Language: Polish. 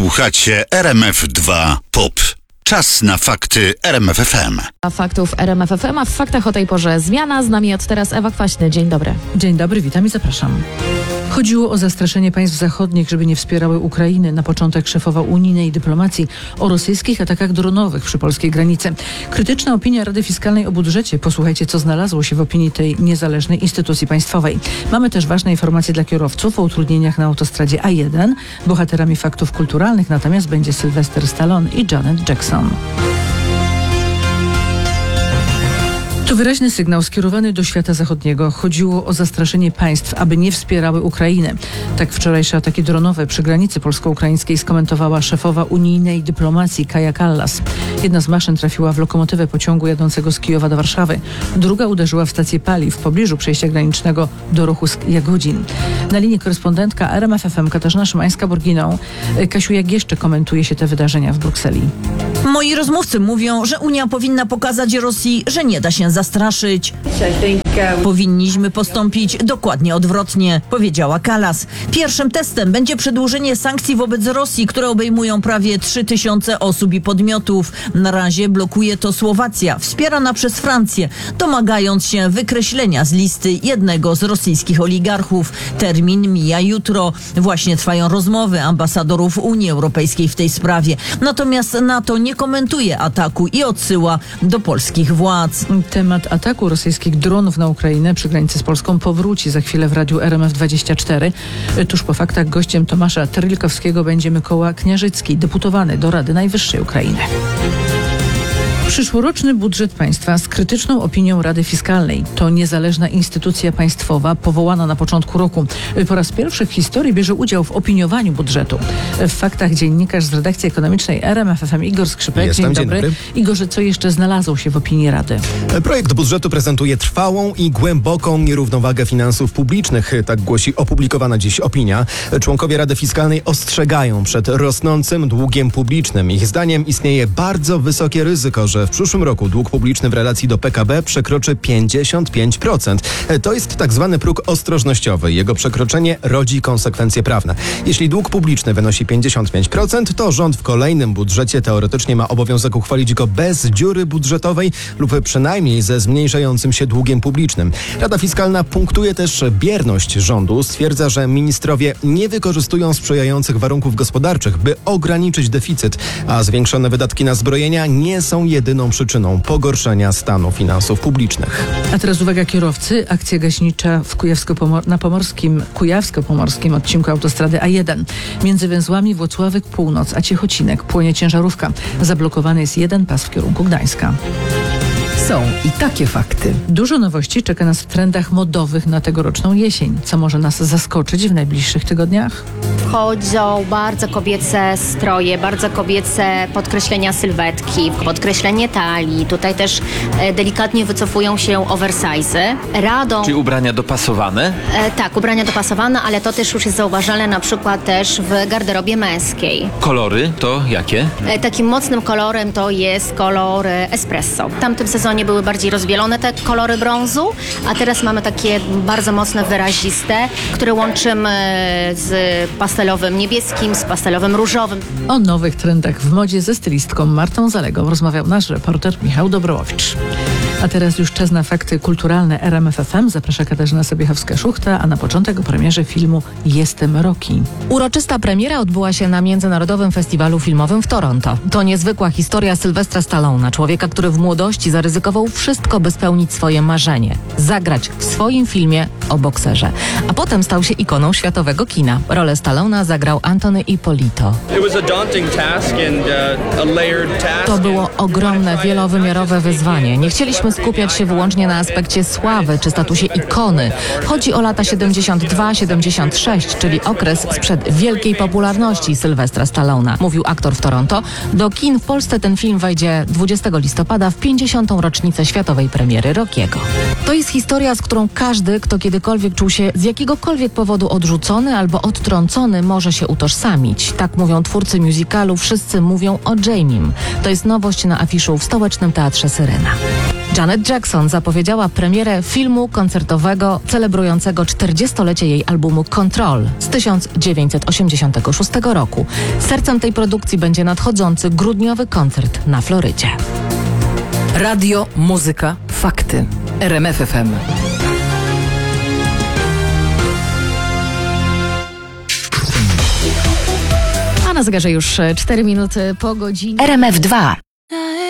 Słuchacie RMF2 POP. Czas na fakty RMF FM. A faktów RMF FM, a w faktach o tej porze zmiana. Z nami od teraz Ewa Kwaśny. Dzień dobry. Dzień dobry, witam i zapraszam. Chodziło o zastraszenie państw zachodnich, żeby nie wspierały Ukrainy. Na początek szefowa unijnej dyplomacji o rosyjskich atakach dronowych przy polskiej granicy. Krytyczna opinia Rady Fiskalnej o budżecie. Posłuchajcie, co znalazło się w opinii tej niezależnej instytucji państwowej. Mamy też ważne informacje dla kierowców o utrudnieniach na autostradzie A1. Bohaterami faktów kulturalnych natomiast będzie Sylwester Stallone i Janet Jackson. To wyraźny sygnał skierowany do świata zachodniego. Chodziło o zastraszenie państw, aby nie wspierały Ukrainy. Tak wczorajsze ataki dronowe przy granicy polsko-ukraińskiej skomentowała szefowa unijnej dyplomacji Kaja Kallas. Jedna z maszyn trafiła w lokomotywę pociągu jadącego z Kijowa do Warszawy. Druga uderzyła w stację paliw w pobliżu przejścia granicznego do Rochusk-Jagodzin. Na linii korespondentka RMF FM Katarzyna Szymańska-Borginą. Kasiu, jak jeszcze komentuje się te wydarzenia w Brukseli? Moi rozmówcy mówią, że Unia powinna pokazać Rosji, że nie da się zastraszyć. Powinniśmy postąpić dokładnie odwrotnie, powiedziała Kallas. Pierwszym testem będzie przedłużenie sankcji wobec Rosji, które obejmują prawie 3000 osób i podmiotów. Na razie blokuje to Słowacja, wspierana przez Francję, domagając się wykreślenia z listy jednego z rosyjskich oligarchów. Termin mija jutro. Właśnie trwają rozmowy ambasadorów Unii Europejskiej w tej sprawie. Natomiast NATO nie komentuje ataku i odsyła do polskich władz. Temat ataku rosyjskich dronów na Ukrainę przy granicy z Polską powróci za chwilę w Radiu RMF24. Tuż po faktach gościem Tomasza Terlikowskiego będzie Mykoła Kniarzycki, deputowany do Rady Najwyższej Ukrainy. Przyszłoroczny budżet państwa z krytyczną opinią Rady Fiskalnej. To niezależna instytucja państwowa powołana na początku roku. Po raz pierwszy w historii bierze udział w opiniowaniu budżetu. W faktach dziennikarz z redakcji ekonomicznej RMF FM Igor Skrzypek. Dzień dobry. Igorze, co jeszcze znalazło się w opinii Rady? Projekt budżetu prezentuje trwałą i głęboką nierównowagę finansów publicznych. Tak głosi opublikowana dziś opinia. Członkowie Rady Fiskalnej ostrzegają przed rosnącym długiem publicznym. Ich zdaniem istnieje bardzo wysokie ryzyko, że w przyszłym roku dług publiczny w relacji do PKB przekroczy 55%. To jest tak zwany próg ostrożnościowy. Jego przekroczenie rodzi konsekwencje prawne. Jeśli dług publiczny wynosi 55%, to rząd w kolejnym budżecie teoretycznie ma obowiązek uchwalić go bez dziury budżetowej lub przynajmniej ze zmniejszającym się długiem publicznym. Rada Fiskalna punktuje też bierność rządu. Stwierdza, że ministrowie nie wykorzystują sprzyjających warunków gospodarczych, by ograniczyć deficyt, a zwiększone wydatki na zbrojenia nie są jedyną przyczyną pogorszenia stanu finansów publicznych. A teraz uwaga kierowcy. Akcja gaśnicza w kujawsko-pomorskim odcinku autostrady A1. Między węzłami Włocławek Północ a Ciechocinek płonie ciężarówka. Zablokowany jest jeden pas w kierunku Gdańska. Są i takie fakty. Dużo nowości czeka nas w trendach modowych na tegoroczną jesień. Co może nas zaskoczyć w najbliższych tygodniach? Wchodzą bardzo kobiece stroje, bardzo kobiece podkreślenia sylwetki, podkreślenie talii. Tutaj też delikatnie wycofują się oversize'y. Czyli ubrania dopasowane? Tak, ubrania dopasowane, ale to też już jest zauważalne na przykład też w garderobie męskiej. Kolory to jakie? Takim mocnym kolorem to jest kolor espresso. W tamtym sezonie były bardziej rozbielone te kolory brązu, a teraz mamy takie bardzo mocne, wyraziste, które łączymy z pastelowym niebieskim, z pastelowym różowym. O nowych trendach w modzie ze stylistką Martą Zalegą rozmawiał nasz reporter Michał Dobrołowicz. A teraz już czas na fakty kulturalne RMF FM. Zaprasza Katarzyna Sobiechowska-Szuchta, a na początek o premierze filmu Jestem Rocky. Uroczysta premiera odbyła się na Międzynarodowym Festiwalu Filmowym w Toronto. To niezwykła historia Sylwestra Stallona, człowieka, który w młodości zaryzykował wszystko, by spełnić swoje marzenie. Zagrać w swoim filmie o bokserze. A potem stał się ikoną światowego kina. Rolę Stallona zagrał Anthony Ippolito. To było ogromne, wielowymiarowe wyzwanie. Nie chcieliśmy skupiać się wyłącznie na aspekcie sławy czy statusie ikony. Chodzi o lata 72-76, czyli okres sprzed wielkiej popularności Sylwestra Stallona, mówił aktor w Toronto. Do kin w Polsce ten film wejdzie 20 listopada w 50. rocznicę światowej premiery Rockiego. To jest historia, z którą każdy, kto kiedykolwiek czuł się z jakiegokolwiek powodu odrzucony albo odtrącony, może się utożsamić. Tak mówią twórcy musicalu Wszyscy mówią o Jamiem. To jest nowość na afiszu w Stołecznym Teatrze Syrena. Janet Jackson zapowiedziała premierę filmu koncertowego celebrującego 40-lecie jej albumu Control z 1986 roku. Sercem tej produkcji będzie nadchodzący grudniowy koncert na Florydzie. Radio, muzyka, fakty. RMF FM. A na zegarze już 4 minuty po godzinie. RMF 2.